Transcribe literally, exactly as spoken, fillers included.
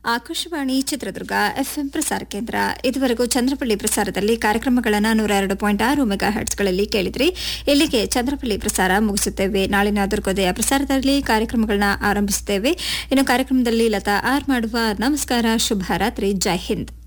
Akashvani Chitradurga FM ಪ್ರಸಾರ ಕೇಂದ್ರ. ಇದುವರೆಗೂ ಚಂದ್ರಪಳ್ಳಿ ಪ್ರಸಾರದಲ್ಲಿ ಕಾರ್ಯಕ್ರಮಗಳನ್ನು ನೂರ ಎರಡು ಪಾಯಿಂಟ್ ಆರು ಮೆಗಾ ಹರ್ಟ್ಸ್ಗಳಲ್ಲಿ ಕೇಳಿದ್ರಿ. ಇಲ್ಲಿಗೆ ಚಂದ್ರಪಳ್ಳಿ ಪ್ರಸಾರ ಮುಗಿಸುತ್ತೇವೆ. ನಾಳಿನ ದುರ್ಗೋದಯ ಪ್ರಸಾರದಲ್ಲಿ ಕಾರ್ಯಕ್ರಮಗಳನ್ನ ಆರಂಭಿಸುತ್ತೇವೆ. ಇನ್ನು ಕಾರ್ಯಕ್ರಮದಲ್ಲಿ ಲತಾ ಆರ್ ಮಾಡುವ. ನಮಸ್ಕಾರ, ಶುಭ ರಾತ್ರಿ, ಜೈ ಹಿಂದ್.